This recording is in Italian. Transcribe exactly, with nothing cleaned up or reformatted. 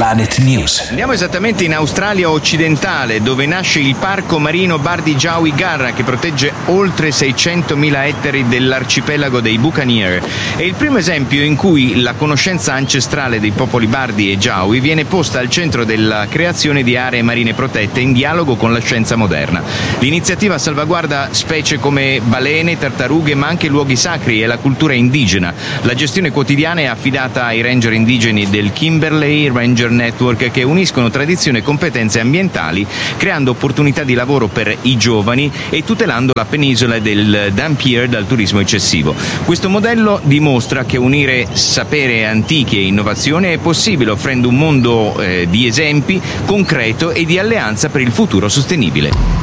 Planet News. Andiamo esattamente in Australia occidentale, dove nasce il parco marino Bardi Jawi Garra, che protegge oltre seicentomila ettari dell'arcipelago dei Buccaneer. È il primo esempio in cui la conoscenza ancestrale dei popoli Bardi e Jawi viene posta al centro della creazione di aree marine protette in dialogo con la scienza moderna. L'iniziativa salvaguarda specie come balene, tartarughe, ma anche luoghi sacri e la cultura indigena. La gestione quotidiana è affidata ai ranger indigeni del Kimberley Ranger Network, che uniscono tradizione e competenze ambientali, creando opportunità di lavoro per i giovani e tutelando la penisola del Dampier dal turismo eccessivo. Questo modello dimostra che unire sapere antichi e innovazione è possibile, offrendo un mondo eh, di esempi concreto e di alleanza per il futuro sostenibile.